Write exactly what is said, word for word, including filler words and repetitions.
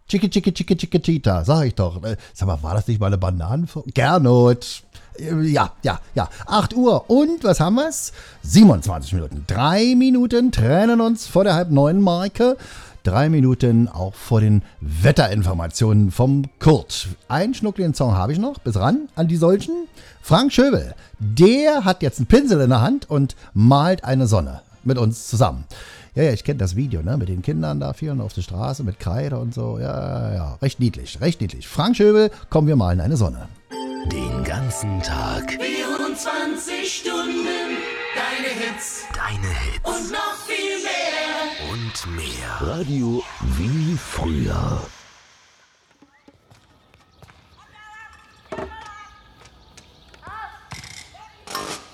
Chicki, chicki, chicki, chicki, cheetah, sag ich doch. Äh, Sag mal, war das nicht mal eine Bananenform? Gernot. Äh, Ja, ja, ja. acht Uhr. Und was haben wir's? siebenundzwanzig Minuten. Drei Minuten trennen uns vor der halb neun Marke. Drei Minuten auch vor den Wetterinformationen vom Kurt. Einen schnuckligen Song habe ich noch. Bis ran an die solchen. Frank Schöbel, der hat jetzt einen Pinsel in der Hand und malt eine Sonne mit uns zusammen. Ja, ja, ich kenne das Video, ne, mit den Kindern da vielen auf der Straße mit Kreide und so. Ja, ja, ja, recht niedlich, recht niedlich. Frank Schöbel, komm, wir malen eine Sonne. Den ganzen Tag. vierundzwanzig Stunden. Deine Hits. Deine Hits. Und noch viel mehr. Und mehr. Radio wie früher.